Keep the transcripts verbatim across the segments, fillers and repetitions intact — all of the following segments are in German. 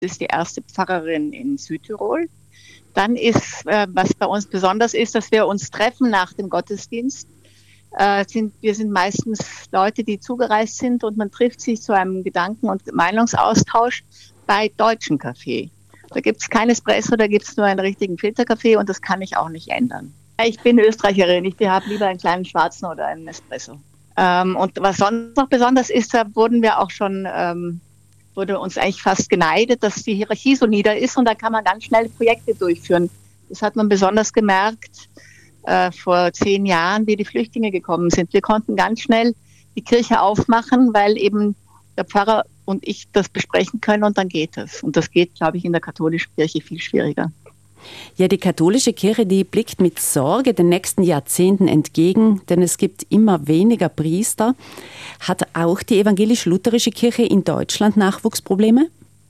ist die erste Pfarrerin in Südtirol. Dann ist, äh, was bei uns besonders ist, dass wir uns treffen nach dem Gottesdienst. Äh, sind, wir sind meistens Leute, die zugereist sind und man trifft sich zu einem Gedanken- und Meinungsaustausch bei Deutschen Kaffee. Da gibt es kein Espresso, da gibt es nur einen richtigen Filterkaffee und das kann ich auch nicht ändern. Ich bin Österreicherin, ich habe lieber einen kleinen schwarzen oder einen Espresso. Ähm, und was sonst noch besonders ist, da wurden wir auch schon, ähm, wurde uns eigentlich fast geneidet, dass die Hierarchie so nieder ist und da kann man ganz schnell Projekte durchführen. Das hat man besonders gemerkt äh, vor zehn Jahren, wie die Flüchtlinge gekommen sind. Wir konnten ganz schnell die Kirche aufmachen, weil eben der Pfarrer und ich das besprechen können und dann geht es. Und das geht, glaube ich, in der katholischen Kirche viel schwieriger. Ja, die katholische Kirche, die blickt mit Sorge den nächsten Jahrzehnten entgegen, denn es gibt immer weniger Priester. Hat auch die evangelisch-lutherische Kirche in Deutschland Nachwuchsprobleme?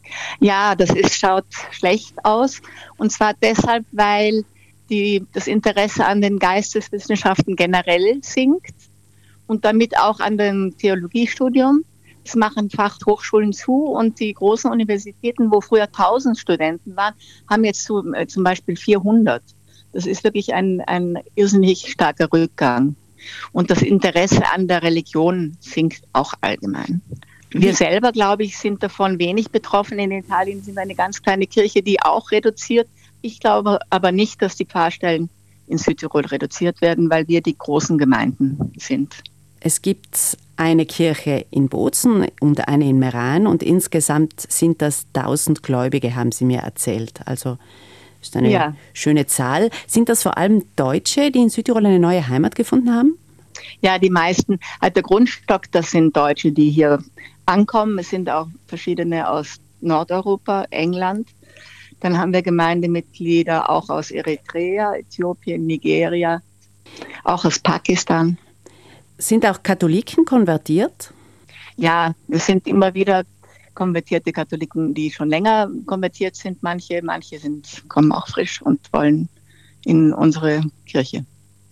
Ja, das ist, schaut schlecht aus. Und zwar deshalb, weil die, das Interesse an den Geisteswissenschaften generell sinkt und damit auch an dem Theologiestudium. Es machen Fachhochschulen zu und die großen Universitäten, wo früher tausend Studenten waren, haben jetzt zu, äh, zum Beispiel vierhundert. Das ist wirklich ein, ein irrsinnig starker Rückgang. Und das Interesse an der Religion sinkt auch allgemein. Wir selber, glaube ich, sind davon wenig betroffen. In Italien sind wir eine ganz kleine Kirche, die auch reduziert. Ich glaube aber nicht, dass die Pfarrstellen in Südtirol reduziert werden, weil wir die großen Gemeinden sind. Es gibt eine Kirche in Bozen und eine in Meran und insgesamt sind das tausend Gläubige, haben Sie mir erzählt. Also das ist eine ja. schöne Zahl. Sind das vor allem Deutsche, die in Südtirol eine neue Heimat gefunden haben? Ja, die meisten. Also der Grundstock, das sind Deutsche, die hier ankommen. Es sind auch verschiedene aus Nordeuropa, England. Dann haben wir Gemeindemitglieder auch aus Eritrea, Äthiopien, Nigeria, auch aus Pakistan. Sind auch Katholiken konvertiert? Ja, es sind immer wieder konvertierte Katholiken, die schon länger konvertiert sind. Manche, manche sind, kommen auch frisch und wollen in unsere Kirche.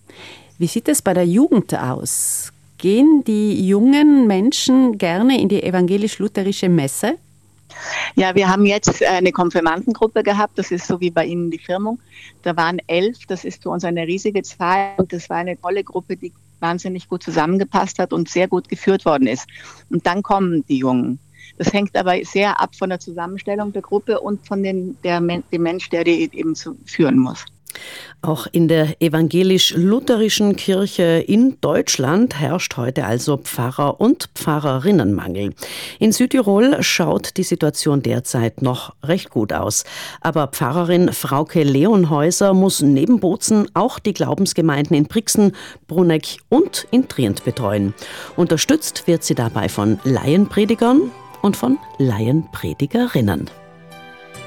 Wie sieht es bei der Jugend aus? Gehen die jungen Menschen gerne in die evangelisch-lutherische Messe? Ja, wir haben jetzt eine Konfirmandengruppe gehabt, das ist so wie bei Ihnen die Firmung. Da waren elf, das ist für uns eine riesige Zahl und das war eine tolle Gruppe, die wahnsinnig gut zusammengepasst hat und sehr gut geführt worden ist. Und dann kommen die Jungen. Das hängt aber sehr ab von der Zusammenstellung der Gruppe und von den, der, dem Mensch, der die eben zu, führen muss. Auch in der evangelisch-lutherischen Kirche in Deutschland herrscht heute also Pfarrer- und Pfarrerinnenmangel. In Südtirol schaut die Situation derzeit noch recht gut aus. Aber Pfarrerin Frauke Leonhäuser muss neben Bozen auch die Glaubensgemeinden in Brixen, Bruneck und in Trient betreuen. Unterstützt wird sie dabei von Laienpredigern und von Laienpredigerinnen.